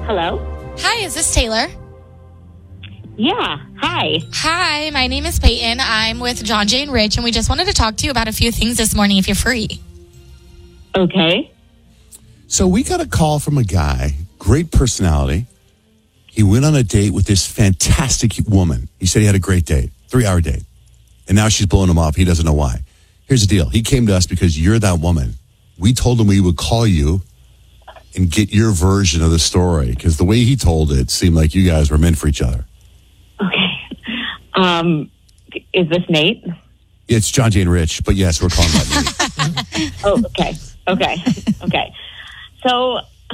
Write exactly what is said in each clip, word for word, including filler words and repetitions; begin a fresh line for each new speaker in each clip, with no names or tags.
Hello?
Hi, is this Taylor?
Yeah, hi.
Hi, my name is Peyton. I'm with John, Jay, and Rich, and we just wanted to talk to you about a few things this morning if you're free.
Okay.
So we got a call from a guy, great personality. He went on a date with this fantastic woman. He said he had a great date, three-hour date. And now she's blowing him off. He doesn't know why. Here's the deal. He came to us because you're that woman. We told him we would call you and get your version of the story because the way he told it seemed like you guys were meant for each other.
Okay. Um, is this Nate?
It's John, Jay, and Rich, but yes, we're calling that Nate.
Oh, okay. Okay. Okay. So,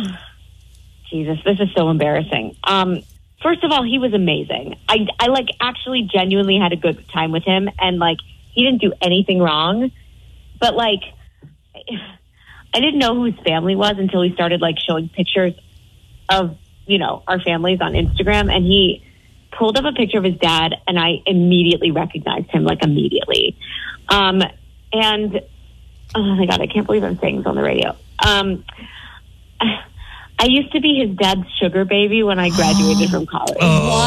Jesus, this is so embarrassing. Um, first of all, he was amazing. I, I like actually genuinely had a good time with him, and like he didn't do anything wrong. But like, I didn't know who his family was until he started like showing pictures of, you know, our families on Instagram, and he pulled up a picture of his dad, and I immediately recognized him, like immediately. Um, and oh my God, I can't believe I'm saying this on the radio. Um, I used to be his dad's sugar baby when I graduated from college.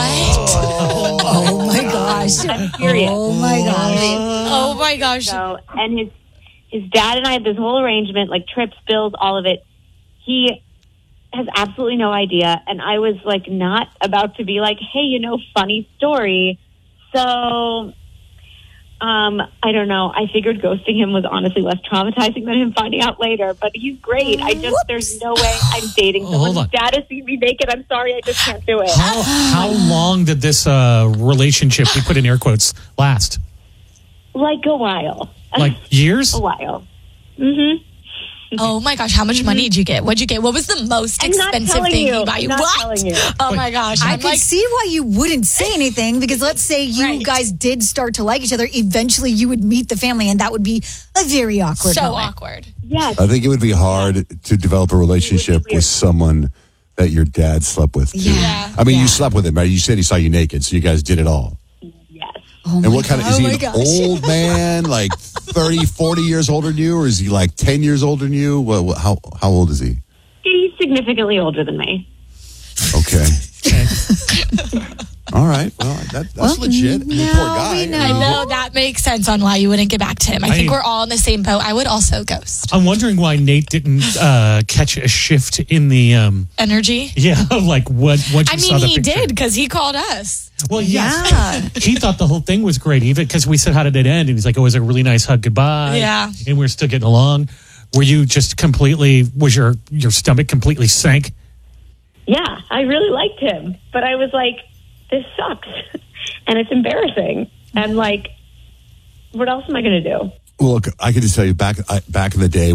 Oh.
What? Oh my gosh.
I'm serious.
Oh my gosh.
Oh my gosh.
So, and his his dad and I had this whole arrangement, like trips, bills, all of it. He has absolutely no idea, and I was like not about to be like, hey, you know, funny story. So, um, I don't know. I figured ghosting him was honestly less traumatizing than him finding out later, but he's great. I just,
Whoops.
there's no way I'm dating
Oh,
someone
hold on.
whose dad has seen me naked. I'm sorry, I just can't do it.
How, how long did this uh, relationship, we put in air quotes, last?
Like a while.
Like years?
A while. Mm-hmm.
Oh my gosh, how much money did you get? What'd you get? What was the most
I'm not
expensive
telling
thing
you.
he bought
I'm
you?
not
What?
telling you.
Oh my gosh.
I
I'm
could
like,
see why you wouldn't say anything because let's say you
Right.
guys did start to like each other. Eventually, you would meet the family, and that would be a very awkward
so
moment.
awkward.
Yes.
I think it would be hard to develop a relationship
weird.
with someone that your dad slept with. Too.
Yeah.
I mean,
Yeah.
you slept with him, right? You said he saw you naked, so you guys did it all.
Yes.
Oh
And
my
what kind of,
God.
is he
Oh my
an
gosh.
old man, like thirty, forty years older than you, or is he like ten years older than you? What, what, how, how old is he?
He's significantly older than me.
Okay.
Okay.
All right. Well, that, that's
Well,
legit. I mean,
now
poor guy.
we know.
I know that makes sense on why you wouldn't get back to him. I think
I-
we're all in the same boat. I would also ghost.
I'm wondering why Nate didn't uh, catch a shift in the, um,
Energy.
yeah, like what, what you
I
saw
mean,
the
he
picture.
did because he called us.
Well, yes.
Yeah.
He thought the whole thing was great, even because we said, how did it end? And he's like, oh, it was a really nice hug goodbye.
Yeah.
And we're still getting along. Were you just completely, was your, your stomach completely sank?
Yeah, I really liked him, but I was like, this sucks, and it's embarrassing, and like, what else am I going to do?
Well, look, I can just tell you back, I, back in the day,